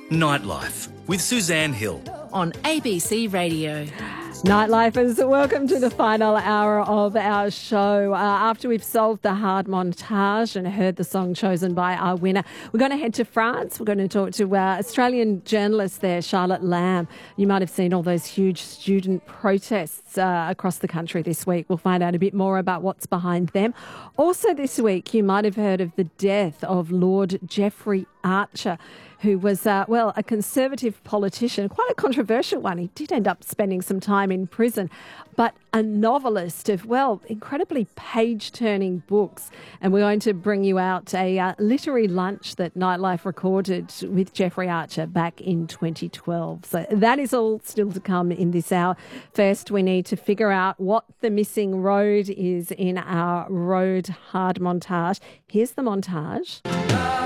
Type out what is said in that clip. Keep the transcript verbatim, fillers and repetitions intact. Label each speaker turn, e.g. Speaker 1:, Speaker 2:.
Speaker 1: Nightlife with Suzanne Hill.
Speaker 2: On A B C Radio.
Speaker 3: Nightlifers, welcome to the final hour of our show. Uh, after we've solved the hard montage and heard the song chosen by our winner, we're going to head to France. We're going to talk to uh, Australian journalist there, Charlotte Lamb. You might have seen all those huge student protests uh, across the country this week. We'll find out a bit more about what's behind them. Also this week, you might have heard of the death of Lord Jeffrey Archer, who was, uh, well, a Conservative politician, quite a controversial one. He did end up spending some time in prison, but a novelist of, well, incredibly page-turning books. And we're going to bring you out a uh, literary lunch that Nightlife recorded with Jeffrey Archer back in twenty twelve. So that is all still to come in this hour. First, we need to figure out what the missing road is in our road hard montage. Here's the montage.